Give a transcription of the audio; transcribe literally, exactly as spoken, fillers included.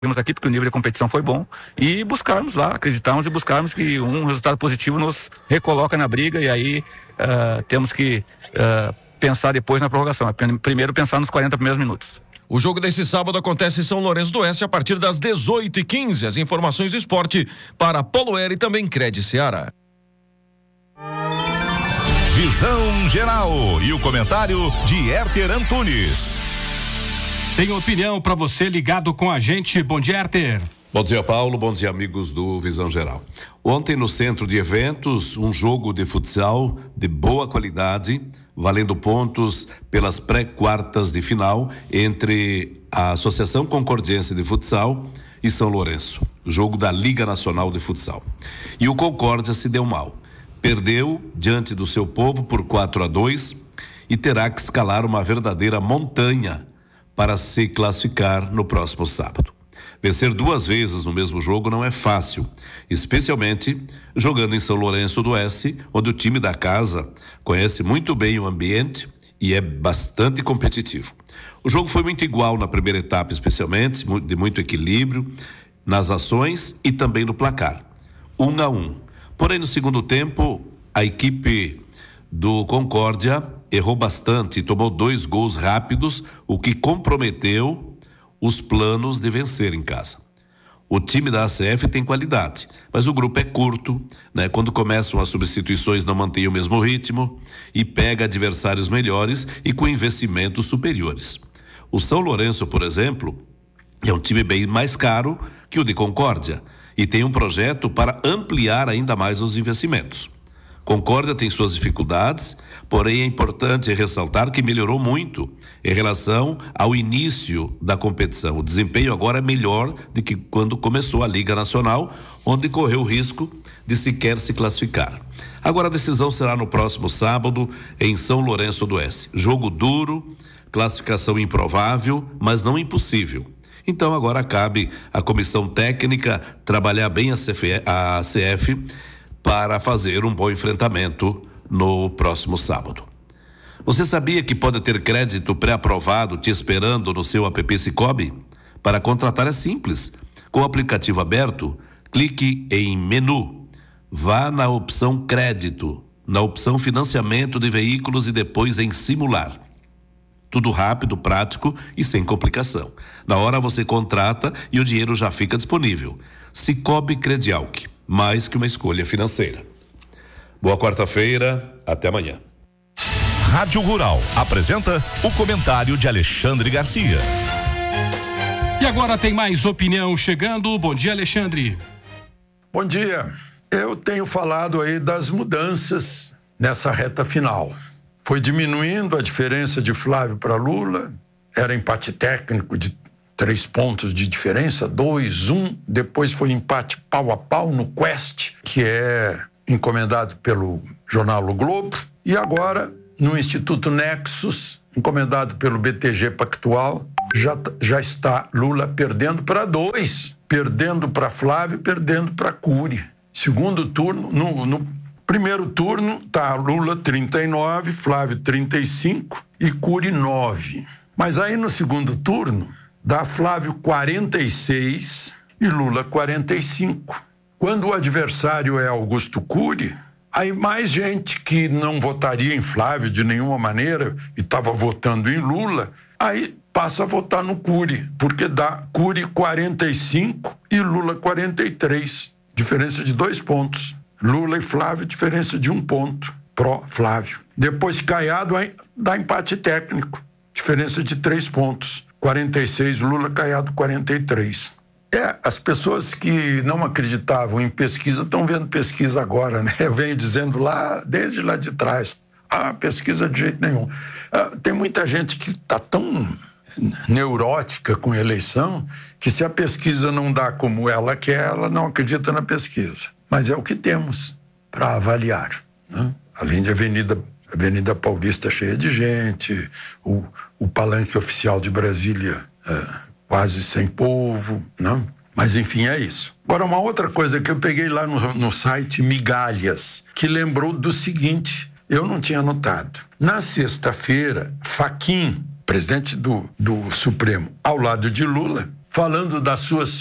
Vimos aqui porque o nível de competição foi bom e buscarmos lá, acreditarmos e buscarmos que um resultado positivo nos recoloca na briga e aí uh, temos que uh, pensar depois na prorrogação. Primeiro pensar nos quarenta primeiros minutos. O jogo desse sábado acontece em São Lourenço do Oeste a partir das dezoito e quinze. As informações do esporte para Polo Air e também Cred Seara. Visão Geral e o comentário de Herter Antunes. Tem opinião para você ligado com a gente. Bom dia, Herter. Bom dia, Paulo. Bom dia, amigos do Visão Geral. Ontem no centro de eventos, um jogo de futsal de boa qualidade, valendo pontos pelas pré-quartas de final entre a Associação Concordiense de Futsal e São Lourenço. Jogo da Liga Nacional de Futsal. E o Concórdia se deu mal. Perdeu diante do seu povo por quatro a dois e terá que escalar uma verdadeira montanha para se classificar no próximo sábado. Vencer duas vezes no mesmo jogo não é fácil, especialmente jogando em São Lourenço do Oeste, onde o time da casa conhece muito bem o ambiente e é bastante competitivo. O jogo foi muito igual na primeira etapa, especialmente, de muito equilíbrio nas ações e também no placar, um a um. Porém, no segundo tempo, a equipe do Concórdia errou bastante e tomou dois gols rápidos, o que comprometeu os planos de vencer em casa. O time da A C F tem qualidade, mas o grupo é curto, né? Quando começam as substituições não mantém o mesmo ritmo e pega adversários melhores e com investimentos superiores. O São Lourenço, por exemplo, é um time bem mais caro que o de Concórdia e tem um projeto para ampliar ainda mais os investimentos. Concórdia tem suas dificuldades, porém é importante ressaltar que melhorou muito em relação ao início da competição. O desempenho agora é melhor do que quando começou a Liga Nacional, onde correu o risco de sequer se classificar. Agora a decisão será no próximo sábado em São Lourenço do Oeste. Jogo duro, classificação improvável, mas não impossível. Então agora cabe à comissão técnica trabalhar bem a C F, a A C F para fazer um bom enfrentamento no próximo sábado. Você sabia que pode ter crédito pré-aprovado te esperando no seu app Sicoob? Para contratar é simples. Com o aplicativo aberto, clique em menu, vá na opção crédito, na opção financiamento de veículos e depois em simular. Tudo rápido, prático e sem complicação. Na hora você contrata e o dinheiro já fica disponível. Sicoob Credialc, mais que uma escolha financeira. Boa quarta-feira, até amanhã. Rádio Rural apresenta o comentário de Alexandre Garcia. E agora tem mais opinião chegando. Bom dia, Alexandre. Bom dia. Eu tenho falado aí das mudanças nessa reta final. Foi diminuindo a diferença de Flávio para Lula, era empate técnico de três pontos de diferença, dois, um, depois foi empate pau a pau no Quest, que é encomendado pelo jornal O Globo, e agora no Instituto Nexus, encomendado pelo B T G Pactual, já, já está Lula perdendo para dois, perdendo para Flávio, perdendo para Cury. Segundo turno, no, no primeiro turno tá Lula trinta e nove, Flávio trinta e cinco e Cury nove. Mas aí no segundo turno dá Flávio quarenta e seis e Lula quarenta e cinco. Quando o adversário é Augusto Cury, aí mais gente que não votaria em Flávio de nenhuma maneira e estava votando em Lula, aí passa a votar no Cury, porque dá Cury quarenta e cinco e Lula quarenta e três, diferença de dois pontos. Lula e Flávio, diferença de um ponto, pró-Flávio. Depois Caiado dá empate técnico, diferença de três pontos. quarenta e seis, Lula, Caiado, quarenta e três. É, as pessoas que não acreditavam em pesquisa estão vendo pesquisa agora, né? Eu venho dizendo lá, desde lá de trás, ah, pesquisa de jeito nenhum. Ah, tem muita gente que está tão neurótica com eleição que se a pesquisa não dá como ela quer, ela não acredita na pesquisa. Mas é o que temos para avaliar, né? Além de Avenida, Avenida Paulista cheia de gente, o, o palanque oficial de Brasília é, quase sem povo, né? Mas enfim, é isso. Agora, uma outra coisa que eu peguei lá no, no site Migalhas, que lembrou do seguinte, eu não tinha notado. Na sexta-feira, Fachin, presidente do, do Supremo, ao lado de Lula, falando das suas